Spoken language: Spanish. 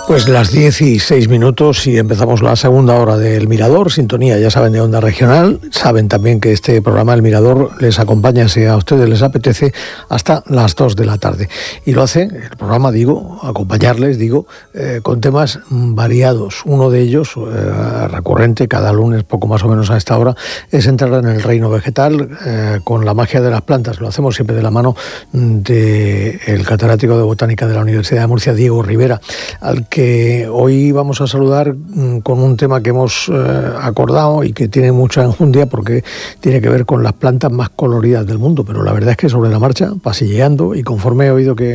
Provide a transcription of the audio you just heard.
Pues las 16 y empezamos la segunda hora del Mirador, sintonía, ya saben, de Onda Regional. Saben también que este programa El Mirador les acompaña, si a ustedes les apetece, hasta las 2 de la tarde. Y lo hace, el programa, acompañarles, con temas variados. Uno de ellos, recurrente, cada lunes, poco más o menos a esta hora, es entrar en el reino vegetal con la magia de las plantas. Lo hacemos siempre de la mano del catedrático de Botánica de la Universidad de Murcia, Diego Rivera, al que hoy vamos a saludar con un tema que hemos acordado y que tiene mucha enjundia porque tiene que ver con las plantas más coloridas del mundo, pero la verdad es que sobre la marcha, pasilleando, y conforme he oído que